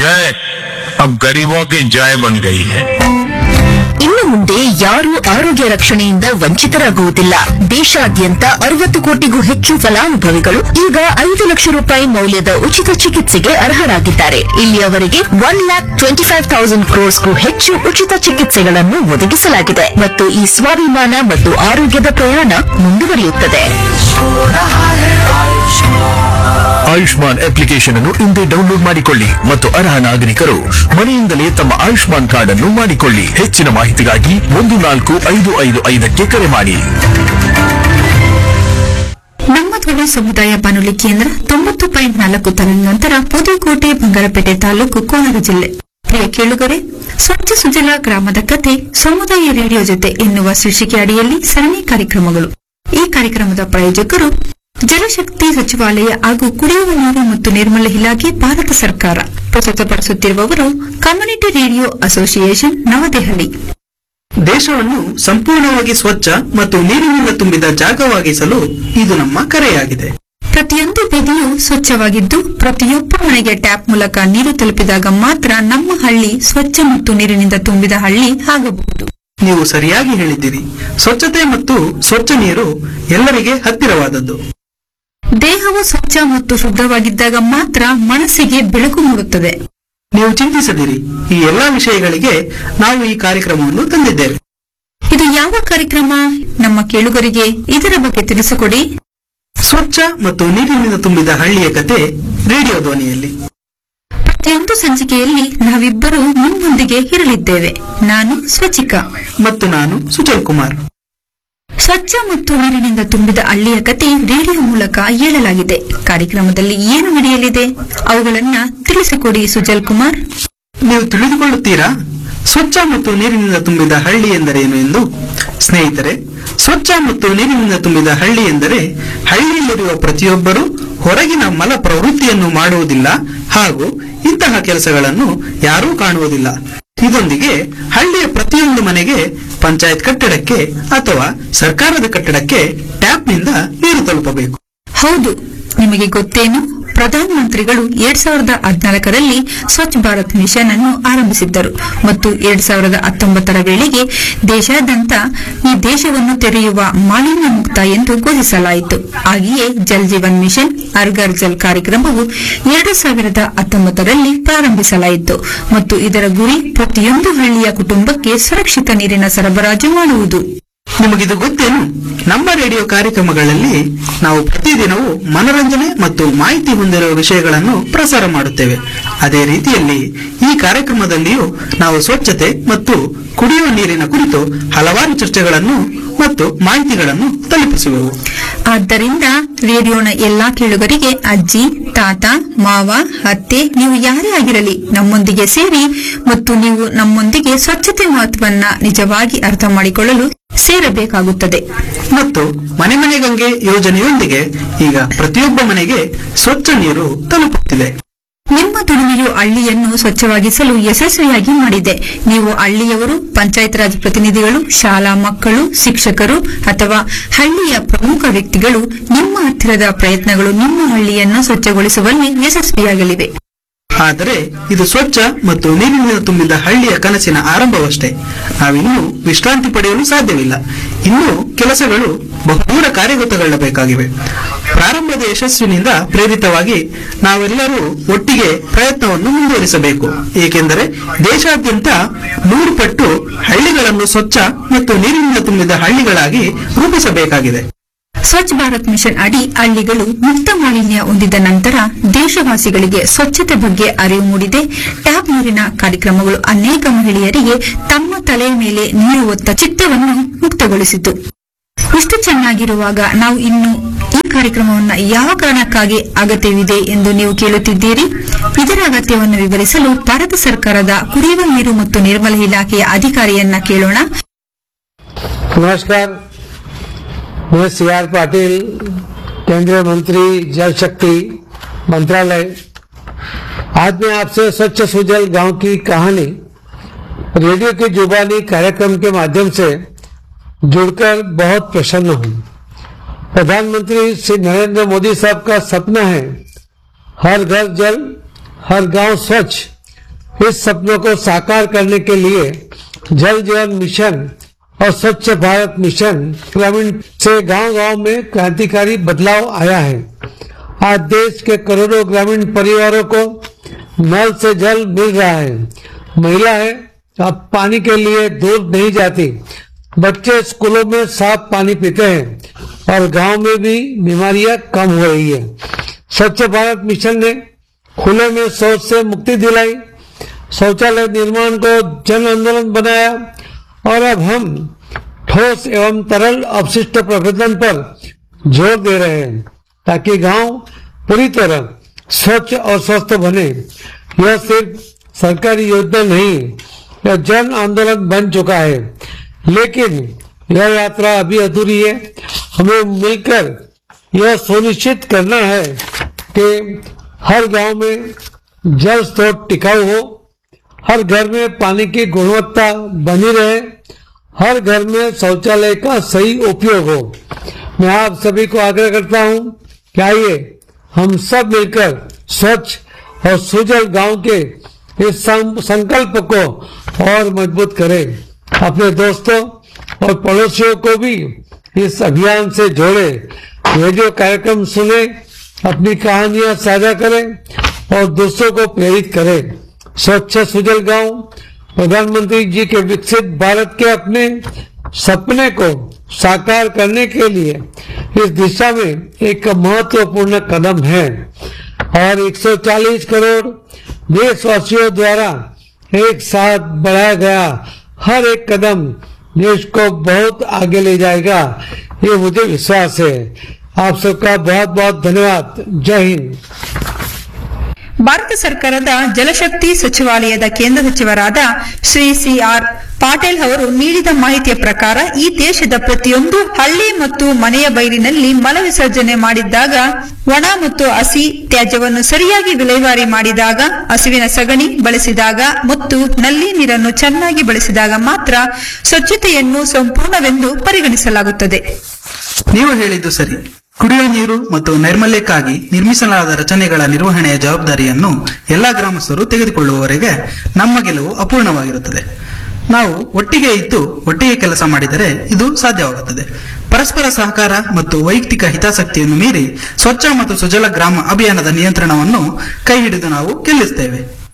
जय अब गरीबों की जय बन गई है। ಇನ್ನು ಮುಂದೆ ಯಾರೂ ಆರೋಗ್ಯ ರಕ್ಷಣೆಯಿಂದ ವಂಚಿತರಾಗುವುದಿಲ್ಲ. ದೇಶಾದ್ಯಂತ 60 ಕೋಟಿಗೂ ಹೆಚ್ಚು ಫಲಾನುಭವಿಗಳು ಈಗ 5 ಲಕ್ಷ ರೂಪಾಯಿ ಮೌಲ್ಯದ ಉಚಿತ ಚಿಕಿತ್ಸೆಗೆ ಅರ್ಹರಾಗಿದ್ದಾರೆ. ಇಲ್ಲಿಯವರೆಗೆ 1,25,000 ಕ್ರೋರ್ಸ್ಗೂ ಹೆಚ್ಚು ಉಚಿತ ಚಿಕಿತ್ಸೆಗಳನ್ನು ಒದಗಿಸಲಾಗಿದೆ ಮತ್ತು ಈ ಸ್ವಾಭಿಮಾನ ಮತ್ತು ಆರೋಗ್ಯದ ಪ್ರಯಾಣ ಮುಂದುವರಿಯುತ್ತದೆ. ಆಯುಷ್ಮಾನ್ ಅಪ್ಲಿಕೇಶನ್ ಅನ್ನು ಇಂದೇ ಡೌನ್ಲೋಡ್ ಮಾಡಿಕೊಳ್ಳಿ ಮತ್ತು ಅರ್ಹ ನಾಗರಿಕರು ಮನೆಯಿಂದಲೇ ತಮ್ಮ ಆಯುಷ್ಮಾನ್ ಕಾರ್ಡ್ ಅನ್ನು ಮಾಡಿಕೊಳ್ಳಿ. ಹೆಚ್ಚಿನ ಮಾಹಿತಿಗಾಗಿ 14555ಕ್ಕೆ ಕರೆ ಮಾಡಿ. ನಮ್ಮ ಧ್ವನಿ ಸಮುದಾಯ ಬಾನುಲಿ ಕೇಂದ್ರ 90.4 ತರಂಗಾಂತರ ಪುದುಕೋಟೆ ಬಂಗಾರಪೇಟೆ ತಾಲೂಕು ಕೋಲಾರ ಜಿಲ್ಲೆ. ಪ್ರಿಯ ಕೇಳುಗರೆ, ಸ್ವಚ್ಛ ಸುಜಲ ಗ್ರಾಮದ ಕಥೆ ಸಮುದಾಯ ರೇಡಿಯೋ ಜೊತೆ ಎನ್ನುವ ಶೀರ್ಷಿಕೆ ಅಡಿಯಲ್ಲಿ ಸರಣಿ ಕಾರ್ಯಕ್ರಮಗಳು. ಈ ಕಾರ್ಯಕ್ರಮದ ಪ್ರಾಯೋಜಕರು ಜಲಶಕ್ತಿ ಸಚಿವಾಲಯ ಹಾಗೂ ಕುಡಿಯುವ ನೀರು ಮತ್ತು ನಿರ್ಮಲ ಇಲಾಖೆ, ಭಾರತ ಸರ್ಕಾರ. ಪ್ರಸ್ತುತಪಡಿಸುತ್ತಿರುವವರು ಕಮ್ಯುನಿಟಿ ರೇಡಿಯೋ ಅಸೋಸಿಯೇಷನ್, ನವದೆಹಲಿ. ದೇಶವನ್ನು ಸಂಪೂರ್ಣವಾಗಿ ಸ್ವಚ್ಛ ಮತ್ತು ನೀರಿನಿಂದ ತುಂಬಿದ ಜಾಗವಾಗಿಸಲು ಇದು ನಮ್ಮ ಕರೆಯಾಗಿದೆ. ಪ್ರತಿಯೊಂದು ಬದಿಯೂ ಸ್ವಚ್ಛವಾಗಿದ್ದು ಪ್ರತಿಯೊಬ್ಬ ಮನೆಗೆ ಟ್ಯಾಪ್ ಮೂಲಕ ನೀರು ತಲುಪಿದಾಗ ಮಾತ್ರ ನಮ್ಮ ಹಳ್ಳಿ ಸ್ವಚ್ಛ ಮತ್ತು ನೀರಿನಿಂದ ತುಂಬಿದ ಹಳ್ಳಿ ಆಗಬಹುದು. ನೀವು ಸರಿಯಾಗಿ ಹೇಳಿದ್ದೀರಿ. ಸ್ವಚ್ಛತೆ ಮತ್ತು ಸ್ವಚ್ಛ ನೀರು ಎಲ್ಲರಿಗೆ ಹತ್ತಿರವಾದದ್ದು. ದೇಹವು ಸ್ವಚ್ಛ ಮತ್ತು ಶುದ್ಧವಾಗಿದ್ದಾಗ ಮಾತ್ರ ಮನಸ್ಸಿಗೆ ಬೆಳಕು ಮೂಡುತ್ತದೆ. ನೀವು ಚಿಂತಿಸದಿರಿ, ಈ ಎಲ್ಲಾ ವಿಷಯಗಳಿಗೆ ನಾವು ಈ ಕಾರ್ಯಕ್ರಮವನ್ನು ತಂದಿದ್ದೇವೆ. ಇದು ಯಾವ ಕಾರ್ಯಕ್ರಮ? ನಮ್ಮ ಕೇಳುಗರಿಗೆ ಇದರ ಬಗ್ಗೆ ತಿಳಿಸಿಕೊಡಿ. ಸ್ವಚ್ಛ ಮತ್ತು ನೀರಿನಿಂದ ತುಂಬಿದ ಹಳ್ಳಿಯ ಕತೆ ರೇಡಿಯೋ ಧ್ವನಿಯಲ್ಲಿ. ಪ್ರತಿಯೊಂದು ಸಂಚಿಕೆಯಲ್ಲಿ ನಾವಿಬ್ಬರು ನಿಮ್ಮೊಂದಿಗೆ ಇರಲಿದ್ದೇವೆ. ನಾನು ಸ್ವಚಿಕಾ ಮತ್ತು ನಾನು ಸುಜಲ್ ಕುಮಾರ್. ಸ್ವಚ್ಛ ಮತ್ತು ನೀರಿನಿಂದ ತುಂಬಿದ ಹಳ್ಳಿಯ ಕತೆ ರೇಡಿಯೋ ಮೂಲಕ ಹೇಳಲಾಗಿದೆ. ಕಾರ್ಯಕ್ರಮದಲ್ಲಿ ಏನು ನಡೆಯಲಿದೆ ಅವುಗಳನ್ನ ತಿಳಿಸಿಕೊಡಿ ಸುಜಲ್ ಕುಮಾರ್. ನೀವು ತಿಳಿದುಕೊಳ್ಳುತ್ತೀರಾ ಸ್ವಚ್ಛ ಮತ್ತು ನೀರಿನಿಂದ ತುಂಬಿದ ಹಳ್ಳಿ ಎಂದರೇನು ಎಂದು? ಸ್ನೇಹಿತರೆ, ಸ್ವಚ್ಛ ಮತ್ತು ನೀರಿನಿಂದ ತುಂಬಿದ ಹಳ್ಳಿ ಎಂದರೆ ಹಳ್ಳಿಯಲ್ಲಿರುವ ಪ್ರತಿಯೊಬ್ಬರೂ ಹೊರಗಿನ ಮಲ ಪ್ರವೃತ್ತಿಯನ್ನು ಮಾಡುವುದಿಲ್ಲ ಹಾಗೂ ಇಂತಹ ಕೆಲಸಗಳನ್ನು ಯಾರೂ ಕಾಣುವುದಿಲ್ಲ. ಇದೊಂದಿಗೆ ಹಳ್ಳಿಯ ಪ್ರತಿಯೊಂದು ಮನೆಗೆ, ಪಂಚಾಯತ್ ಕಟ್ಟಡಕ್ಕೆ ಅಥವಾ ಸರ್ಕಾರದ ಕಟ್ಟಡಕ್ಕೆ ಟ್ಯಾಪ್ನಿಂದ ನೀರು ತಲುಪಬೇಕು. ಹೌದು, ನಿಮಗೆ ಗೊತ್ತೇನು? ಪ್ರಧಾನಮಂತ್ರಿಗಳು 2014ರಲ್ಲಿ ಸ್ವಚ್ಛ ಭಾರತ್ ಮಿಷನ್ ಅನ್ನು ಆರಂಭಿಸಿದ್ದರು ಮತ್ತು 2019ರ ವೇಳೆಗೆ ದೇಶಾದ್ಯಂತ ಈ ದೇಶವನ್ನು ತೆರೆಯುವ ಮಾಲಿನ್ಯ ಮುಕ್ತ ಎಂದು ಘೋಷಿಸಲಾಯಿತು. ಹಾಗೆಯೇ ಜಲ್ ಜೀವನ್ ಮಿಷನ್ ಹರ್ ಘರ್ ಜಲ್ ಕಾರ್ಯಕ್ರಮವು 2019ರಲ್ಲಿ ಪ್ರಾರಂಭಿಸಲಾಯಿತು ಮತ್ತು ಇದರ ಗುರಿ ಪ್ರತಿಯೊಂದು ಹಳ್ಳಿಯ ಕುಟುಂಬಕ್ಕೆ ಸುರಕ್ಷಿತ ನೀರಿನ ಸರಬರಾಜು ಮಾಡುವುದು. ನಿಮಗಿದು ಗೊತ್ತೇನು? ನಮ್ಮ ರೇಡಿಯೋ ಕಾರ್ಯಕ್ರಮಗಳಲ್ಲಿ ನಾವು ಪ್ರತಿದಿನವೂ ಮನರಂಜನೆ ಮತ್ತು ಮಾಹಿತಿ ಹೊಂದಿರುವ ವಿಷಯಗಳನ್ನು ಪ್ರಸಾರ ಮಾಡುತ್ತೇವೆ. ಅದೇ ರೀತಿಯಲ್ಲಿ ಈ ಕಾರ್ಯಕ್ರಮದಲ್ಲಿಯೂ ನಾವು ಸ್ವಚ್ಛತೆ ಮತ್ತು ಕುಡಿಯುವ ನೀರಿನ ಕುರಿತು ಹಲವಾರು ಚರ್ಚೆಗಳನ್ನು ಮತ್ತು ಮಾಹಿತಿಗಳನ್ನು ತಲುಪಿಸುವೆವು. ಆದ್ದರಿಂದ ರೇಡಿಯೋನ ಎಲ್ಲಾ ಕೇಳುಗರಿಗೆ ಅಜ್ಜಿ, ತಾತ, ಮಾವ, ಅತ್ತೆ, ನೀವು ಯಾರೇ ಆಗಿರಲಿ ನಮ್ಮೊಂದಿಗೆ ಸೇರಿ ಮತ್ತು ನೀವು ನಮ್ಮೊಂದಿಗೆ ಸ್ವಚ್ಛತೆ ಮಹತ್ವವನ್ನ ನಿಜವಾಗಿ ಅರ್ಥ ಮಾಡಿಕೊಳ್ಳಲು ಸೇರಬೇಕಾಗುತ್ತದೆ. ಮತ್ತು ಮನೆ ಮನೆ ಗಂಗೆ ಯೋಜನೆಯೊಂದಿಗೆ ಈಗ ಪ್ರತಿಯೊಬ್ಬ ಮನೆಗೆ ಸ್ವಚ್ಛ ನೀರು ತಲುಪುತ್ತಿದೆ. ನಿಮ್ಮ ದುಡಿಮೆಯು ಹಳ್ಳಿಯನ್ನು ಸ್ವಚ್ಛವಾಗಿಸಲು ಯಶಸ್ವಿಯಾಗಿ ಮಾಡಿದೆ. ನೀವು ಹಳ್ಳಿಯವರು, ಪಂಚಾಯತ್ ರಾಜ್ ಪ್ರತಿನಿಧಿಗಳು, ಶಾಲಾ ಮಕ್ಕಳು, ಶಿಕ್ಷಕರು ಅಥವಾ ಹಳ್ಳಿಯ ಪ್ರಮುಖ ವ್ಯಕ್ತಿಗಳು, ನಿಮ್ಮ ಹತ್ತಿರದ ಪ್ರಯತ್ನಗಳು ನಿಮ್ಮ ಹಳ್ಳಿಯನ್ನು ಸ್ವಚ್ಛಗೊಳಿಸುವಲ್ಲಿ ಯಶಸ್ವಿಯಾಗಲಿವೆ. ಆದರೆ ಇದು ಸ್ವಚ್ಛ ಮತ್ತು ನೀರಿನಿಂದ ತುಂಬಿದ ಹಳ್ಳಿಯ ಕನಸಿನ ಆರಂಭವಷ್ಟೇ. ನಾವಿನ್ನೂ ವಿಶ್ರಾಂತಿ ಪಡೆಯಲು ಸಾಧ್ಯವಿಲ್ಲ. ಇನ್ನೂ ಕೆಲಸಗಳು ಬಹುದೂರ ಕಾರ್ಯಗತಗೊಳ್ಳಬೇಕಾಗಿವೆ. ಪ್ರಾರಂಭದ ಯಶಸ್ಸಿನಿಂದ ಪ್ರೇರಿತವಾಗಿ ನಾವೆಲ್ಲರೂ ಒಟ್ಟಿಗೆ ಪ್ರಯತ್ನವನ್ನು ಮುಂದುವರಿಸಬೇಕು. ಏಕೆಂದರೆ ದೇಶಾದ್ಯಂತ 100 ಪಟ್ಟು ಹಳ್ಳಿಗಳನ್ನು ಸ್ವಚ್ಛ ಮತ್ತು ನೀರಿನಿಂದ ತುಂಬಿದ ಹಳ್ಳಿಗಳಾಗಿ ರೂಪಿಸಬೇಕಾಗಿದೆ. ಸ್ವಚ್ಛ ಭಾರತ್ ಮಿಷನ್ ಅಡಿ ಹಳ್ಳಿಗಳು ಮುಕ್ತ ಮಾಲಿನ್ಯ ಹೊಂದಿದ ನಂತರ ದೇಶವಾಸಿಗಳಿಗೆ ಸ್ವಚ್ಛತೆ ಬಗ್ಗೆ ಅರಿವು ಮೂಡಿದೆ. ಟ್ಯಾಪ್ ನೀರಿನ ಕಾರ್ಯಕ್ರಮಗಳು ಅನೇಕ ಮಹಿಳೆಯರಿಗೆ ತಮ್ಮ ತಲೆಯ ಮೇಲೆ ನೀರು ಹೊತ್ತ ಚಿತ್ತವನ್ನು ಮುಕ್ತಗೊಳಿಸಿತು. ಇಷ್ಟು ಚೆನ್ನಾಗಿರುವಾಗ ನಾವು ಇನ್ನು ಈ ಕಾರ್ಯಕ್ರಮವನ್ನು ಯಾವ ಕಾರಣಕ್ಕಾಗಿ ಅಗತ್ಯವಿದೆ ಎಂದು ನೀವು ಕೇಳುತ್ತಿದ್ದೀರಿ. ಇದರ ಅಗತ್ಯವನ್ನು ವಿವರಿಸಲು ಭಾರತ ಸರ್ಕಾರದ ಕುಡಿಯುವ ನೀರು ಮತ್ತು ನಿರ್ಮಲ ಇಲಾಖೆಯ ಅಧಿಕಾರಿಯನ್ನ ಕೇಳೋಣ. नमस्कार, मैं CR पाटिल, केंद्रीय मंत्री जल शक्ति मंत्रालय। आज मैं आपसे स्वच्छ सुजल गांव की कहानी रेडियो की जुबानी कार्यक्रम के माध्यम से जुड़कर बहुत प्रसन्न हूं। प्रधानमंत्री श्री नरेंद्र मोदी साहब का सपना है हर घर जल, हर गांव स्वच्छ इस सपनों को साकार करने के लिए जल जीवन मिशन और स्वच्छ भारत मिशन ग्रामीण से गांव-गांव में क्रांतिकारी बदलाव आया है। आज देश के करोड़ों ग्रामीण परिवारों को नल से जल मिल रहा है। महिलाएं अब पानी के लिए दूर नहीं जाती, बच्चे स्कूलों में साफ पानी पीते हैं और गांव में भी बीमारियां कम हो रही है। स्वच्छ भारत मिशन ने खुले में शौच से मुक्ति दिलाई, शौचालय निर्माण को जन आंदोलन बनाया और अब हम ठोस एवं तरल अपशिष्ट प्रबंधन पर जोर दे रहे हैं ताकि गांव पूरी तरह स्वच्छ और स्वस्थ बने। यह सिर्फ सरकारी योजना नहीं, यह जन आंदोलन बन चुका है, लेकिन यह यात्रा अभी अधूरी है। हमें मिलकर यह सुनिश्चित करना है कि हर गांव में जल स्रोत टिकाऊ हो, हर घर में पानी की गुणवत्ता बनी रहे, हर घर में शौचालय का सही उपयोग हो। मैं आप सभी को आग्रह करता हूं कि आइए हम सब मिलकर स्वच्छ और सुजल गांव के इस संकल्प को और मजबूत करें। अपने दोस्तों और पड़ोसियों को भी इस अभियान से जोड़े, रेडियो कार्यक्रम सुने, अपनी कहानियां साझा करें और दूसरों को प्रेरित करें। स्वच्छ सुजल गांव प्रधानमंत्री जी के विकसित भारत के अपने सपने को साकार करने के लिए इस दिशा में एक महत्वपूर्ण कदम है और 140 करोड़ देशवासियों द्वारा एक साथ बढ़ाया गया हर एक कदम देश को बहुत आगे ले जाएगा, ये मुझे विश्वास है। आप सबका बहुत बहुत धन्यवाद। जय हिंद। ಭಾರತ ಸರ್ಕಾರದ ಜಲಶಕ್ತಿ ಸಚಿವಾಲಯದ ಕೇಂದ್ರ ಸಚಿವರಾದ ಶ್ರೀ ಸಿಆರ್ ಪಾಟೀಲ್ ಅವರು ನೀಡಿದ ಮಾಹಿತಿಯ ಪ್ರಕಾರ ಈ ದೇಶದ ಪ್ರತಿಯೊಂದು ಹಳ್ಳಿ ಮತ್ತು ಮನೆಯ ಬೈಲಿನಲ್ಲಿ ಮಲ ವಿಸರ್ಜನೆ ಮಾಡಿದ್ದಾಗ, ಒಣ ಮತ್ತು ಹಸಿ ತ್ಯಾಜ್ಯವನ್ನು ಸರಿಯಾಗಿ ವಿಲೇವಾರಿ ಮಾಡಿದಾಗ, ಹಸುವಿನ ಸಗಣಿ ಬಳಸಿದಾಗ ಮತ್ತು ನಲ್ಲಿ ನೀರನ್ನು ಚೆನ್ನಾಗಿ ಬಳಸಿದಾಗ ಮಾತ್ರ ಸ್ವಚ್ಛತೆಯನ್ನು ಸಂಪೂರ್ಣವೆಂದು ಪರಿಗಣಿಸಲಾಗುತ್ತದೆ. ನೀವು ಹೇಳಿದ್ದು ಸರಿ. ಕುಡಿಯುವ ನೀರು ಮತ್ತು ನೈರ್ಮಲ್ಯಕ್ಕಾಗಿ ನಿರ್ಮಿಸಲಾದ ರಚನೆಗಳ ನಿರ್ವಹಣೆಯ ಜವಾಬ್ದಾರಿಯನ್ನು ಎಲ್ಲಾ ಗ್ರಾಮಸ್ಥರು ತೆಗೆದುಕೊಳ್ಳುವವರೆಗೆ ನಮ್ಮ ಗೆಲುವು ಅಪೂರ್ಣವಾಗಿರುತ್ತದೆ. ನಾವು ಒಟ್ಟಿಗೆ ಇದ್ದು ಒಟ್ಟಿಗೆ ಕೆಲಸ ಮಾಡಿದರೆ ಇದು ಸಾಧ್ಯವಾಗುತ್ತದೆ. ಪರಸ್ಪರ ಸಹಕಾರ ಮತ್ತು ವೈಯಕ್ತಿಕ ಹಿತಾಸಕ್ತಿಯನ್ನು ಮೀರಿ ಸ್ವಚ್ಛ ಮತ್ತು ಸುಜಲ ಗ್ರಾಮ ಅಭಿಯಾನದ ನಿಯಂತ್ರಣವನ್ನು ಕೈ ಹಿಡಿದು ನಾವು ಗೆಲ್ಲಿಸುತ್ತೇವೆ.